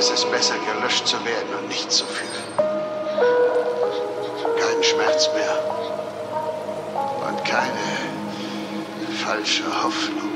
Es ist besser, gelöscht zu werden und nicht zu fühlen. Kein Schmerz mehr und keine falsche Hoffnung.